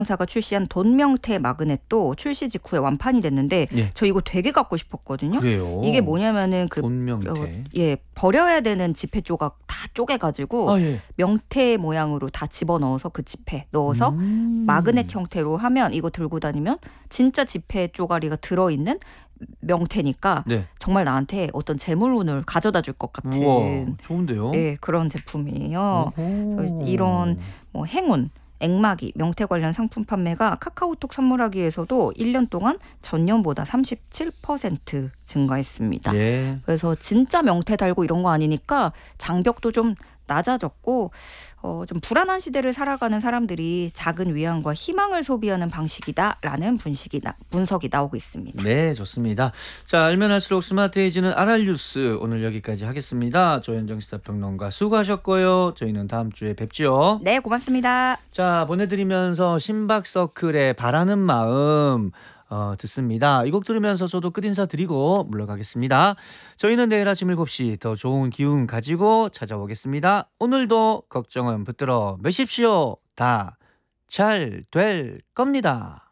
사가 출시한 돈명태 마그넷도 출시 직후에 완판이 됐는데 예. 저 이거 되게 갖고 싶었거든요. 그래요. 이게 뭐냐면은 돈명태. 버려야 되는 지폐 조각 다 쪼개가지고 예. 명태 모양으로 다 집어넣어서 그 지폐 넣어서 마그넷 형태로 하면 이거 들고 다니면 진짜 지폐 쪼가리가 들어있는 명태니까 네. 정말 나한테 어떤 재물운을 가져다 줄 것 같은 우와, 좋은데요. 그런 제품이에요. 오호. 이런 행운, 액마기, 명태 관련 상품 판매가 카카오톡 선물하기에서도 1년 동안 전년보다 37% 증가했습니다. 예. 그래서 진짜 명태 달고 이런 거 아니니까 장벽도 좀 낮아졌고 좀 불안한 시대를 살아가는 사람들이 작은 위안과 희망을 소비하는 방식이다라는 분석이 나오고 있습니다. 네, 좋습니다. 자, 알면 할수록 스마트해지는 알알뉴스 오늘 여기까지 하겠습니다. 조현정 시사평론가 수고하셨고요. 저희는 다음 주에 뵙지요. 네, 고맙습니다. 자, 보내드리면서 신박서클의 바라는 마음 듣습니다. 이 곡 들으면서 저도 끝인사 드리고 물러가겠습니다. 저희는 내일 아침 7시 더 좋은 기운 가지고 찾아오겠습니다. 오늘도 걱정은 붙들어 매십시오. 다 잘 될 겁니다.